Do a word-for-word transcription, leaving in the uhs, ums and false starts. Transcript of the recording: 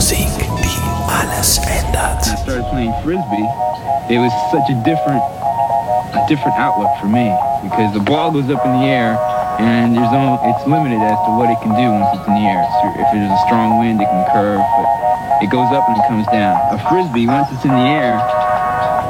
Musik, die alles ändert. I started playing frisbee. It was such a different, a different outlook for me because the ball goes up in the air and there's only, it's limited as to what it can do once it's in the air. So if there's a strong wind, it can curve, but it goes up and it comes down. A frisbee, once it's in the air,